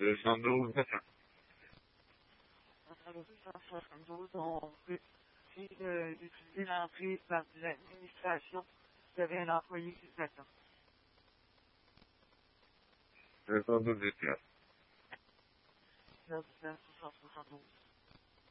212 matin. Alors, 272, on peut essayer d'utiliser l'entrée par l'administration. Vous avez un employé qui vous attend. 212 étiage. 972.